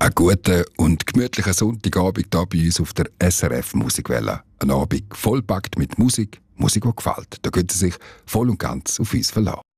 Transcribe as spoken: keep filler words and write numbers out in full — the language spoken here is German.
Einen guten und gemütlichen Sonntagabend hier bei uns auf der S R F Musikwelle. Ein Abend vollpackt mit Musik, Musik, die gefällt. Da können Sie sich voll und ganz auf uns verlassen.